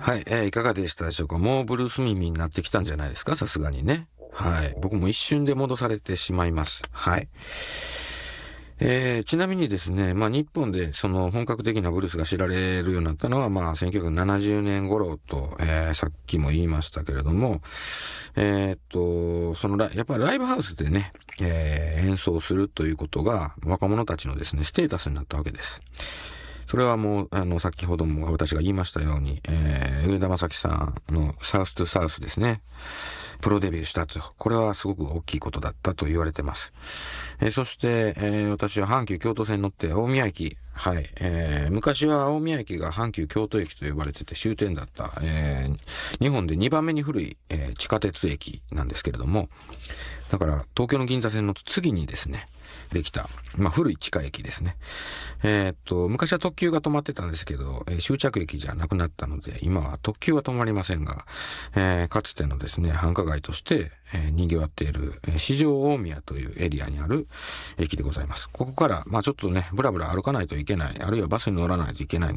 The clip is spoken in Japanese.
はい、いかがでしたでしょうか。もうブルース耳になってきたんじゃないですか、さすがにね。はい。僕も一瞬で戻されてしまいます。はい。ちなみにですね、日本でその本格的なブルースが知られるようになったのは、1970年頃と、さっきも言いましたけれども、やっぱりライブハウスでね、演奏するということが若者たちのですね、ステータスになったわけです。それはもう、先ほども私が言いましたように、上田正樹さんのサウストゥサウスですね。プロデビューしたと。これはすごく大きいことだったと言われてます。そして、私は阪急京都線に乗って大宮駅、はい、昔は大宮駅が阪急京都駅と呼ばれてて終点だった、日本で2番目に古い、地下鉄駅なんですけれども、だから東京の銀座線の次にですね、できた、古い地下駅ですね。昔は特急が止まってたんですけど、終着駅じゃなくなったので、今は特急は止まりませんが、かつてのですね、繁華街として、賑わっている、四条大宮というエリアにある駅でございます。ここから、ちょっとね、ブラブラ歩かないといけない、あるいはバスに乗らないといけない